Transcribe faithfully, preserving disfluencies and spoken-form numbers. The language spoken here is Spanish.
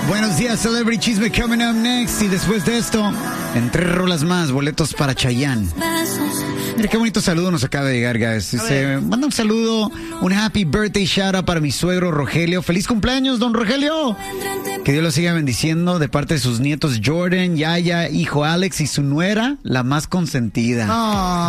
Buenos días, Celebrity Chisme coming up next. Y después de esto, en tres rolas más, boletos para Chayanne. Mira qué bonito saludo nos acaba de llegar, guys. Dice, manda un saludo, un happy birthday shout out para mi suegro Rogelio. ¡Feliz cumpleaños, don Rogelio! Que Dios lo siga bendiciendo de parte de sus nietos Jordan, Yaya, hijo Alex y su nuera, la más consentida. Oh.